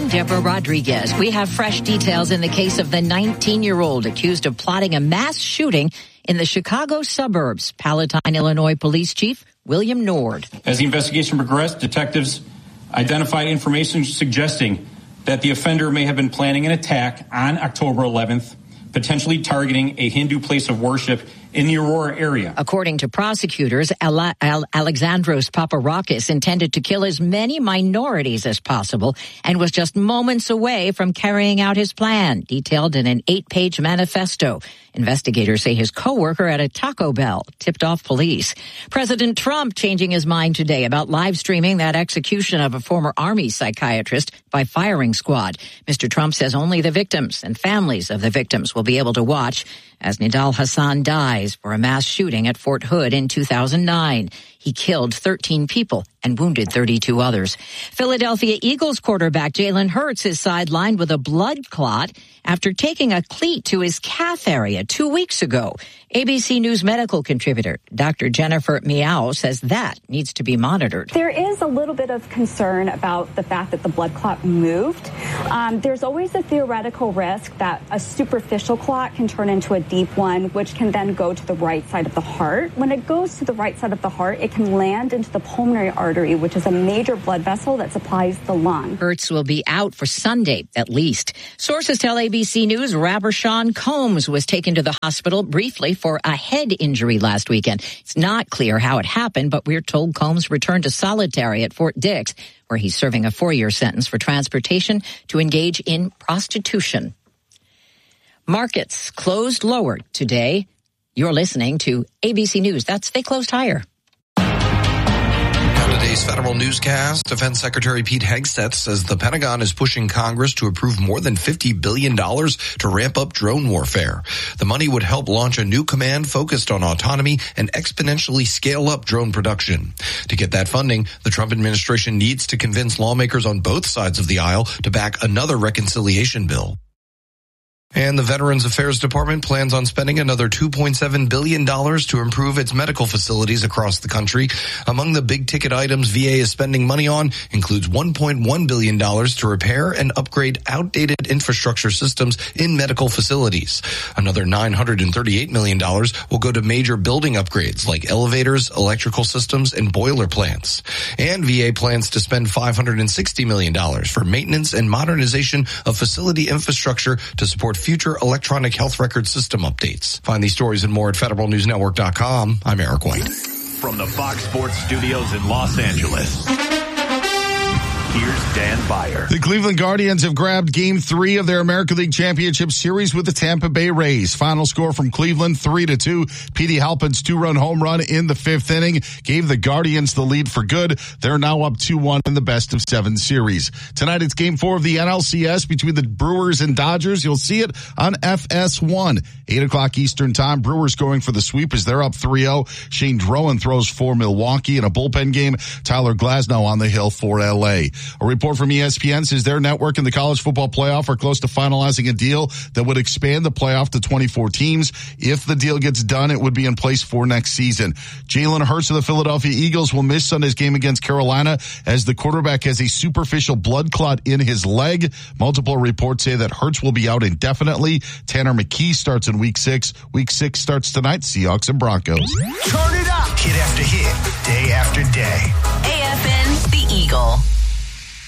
I'm Deborah Rodriguez. We have fresh details in the case of the 19-year-old accused of plotting a mass shooting in the Chicago suburbs. Palatine, Illinois Police Chief William Nord. As the investigation progressed, detectives identified information suggesting that the offender may have been planning an attack on October 11th, potentially targeting a Hindu place of worship in the Aurora area. According to prosecutors, Alexandros Paparakis intended to kill as many minorities as possible and was just moments away from carrying out his plan, detailed in an 8-page manifesto. Investigators say his coworker at a Taco Bell tipped off police. President Trump changing his mind today about live streaming that execution of a former Army psychiatrist by firing squad. Mr. Trump says only the victims and families of the victims will be able to watch as Nidal Hassan dies for a mass shooting at Fort Hood in 2009. He killed 13 people and wounded 32 others. Philadelphia Eagles quarterback Jalen Hurts is sidelined with a blood clot after taking a cleat to his calf area 2 weeks ago. ABC News medical contributor Dr. Jennifer Miao says that needs to be monitored. There is a little bit of concern about the fact that the blood clot moved. There's always a theoretical risk that a superficial clot can turn into a deep one, which can then go to the right side of the heart. When it goes to the right side of the heart, it can land into the pulmonary artery, which is a major blood vessel that supplies the lung. Hurts will be out for Sunday, at least. Sources tell ABC News rapper Sean Combs was taken to the hospital briefly for a head injury last weekend. It's not clear how it happened, but we're told Combs returned to solitary at Fort Dix, where he's serving a 4-year sentence for transportation to engage in prostitution. Markets closed lower today. You're listening to ABC News. They closed higher. Today's federal newscast, Defense Secretary Pete Hegseth says the Pentagon is pushing Congress to approve more than $50 billion to ramp up drone warfare. The money would help launch a new command focused on autonomy and exponentially scale up drone production. To get that funding, the Trump administration needs to convince lawmakers on both sides of the aisle to back another reconciliation bill. And the Veterans Affairs Department plans on spending another $2.7 billion to improve its medical facilities across the country. Among the big-ticket items VA is spending money on includes $1.1 billion to repair and upgrade outdated infrastructure systems in medical facilities. Another $938 million will go to major building upgrades like elevators, electrical systems, and boiler plants. And VA plans to spend $560 million for maintenance and modernization of facility infrastructure to support future electronic health record system updates. Find these stories and more at federalnewsnetwork.com. I'm Eric White. From the Fox Sports Studios in Los Angeles, here's Dan Byer. The Cleveland Guardians have grabbed Game 3 of their American League Championship Series with the Tampa Bay Rays. Final score from Cleveland, 3-2. Petey Halpin's 2-run home run in the 5th inning gave the Guardians the lead for good. They're now up 2-1 in the best-of-7 series. Tonight it's Game 4 of the NLCS between the Brewers and Dodgers. You'll see it on FS1. 8 o'clock Eastern Time. Brewers going for the sweep as they're up 3-0. Shane Drowan throws for Milwaukee in a bullpen game. Tyler Glasnow on the hill for L.A. A report from ESPN says their network and the college football playoff are close to finalizing a deal that would expand the playoff to 24 teams. If the deal gets done, it would be in place for next season. Jalen Hurts of the Philadelphia Eagles will miss Sunday's game against Carolina as the quarterback has a superficial blood clot in his leg. Multiple reports say that Hurts will be out indefinitely. Tanner McKee starts in Week 6. Week 6 starts tonight, Seahawks and Broncos. Turn it up. Hit after hit, day after day. AFN, the Eagle.